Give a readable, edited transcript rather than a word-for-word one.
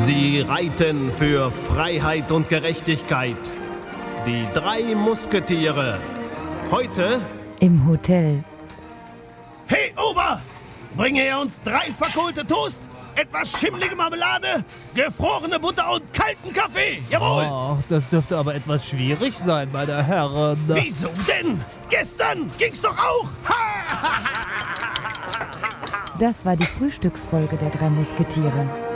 Sie reiten für Freiheit und Gerechtigkeit. Die 3 Musketiere. Heute im Hotel. Hey, Ober! Bringe er uns 3 verkohlte Toast, etwas schimmlige Marmelade, gefrorene Butter und kalten Kaffee. Jawohl! Ach, das dürfte aber etwas schwierig sein, meine Herren. Wieso denn? Gestern ging's doch auch! Das war die Frühstücksfolge der 3 Musketiere.